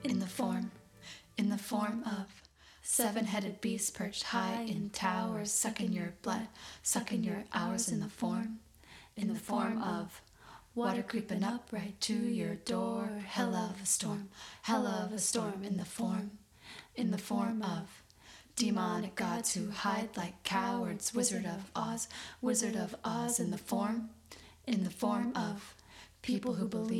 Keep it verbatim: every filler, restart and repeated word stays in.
in the form, in the form of seven-headed beasts perched high in towers, sucking your blood, sucking your hours in the form, in the form of water creeping up right to your door, hell of a storm, hell of a storm in the form, in the form of demonic gods who hide like cowards, Wizard of Oz, Wizard of Oz in the form, in the form of people who believe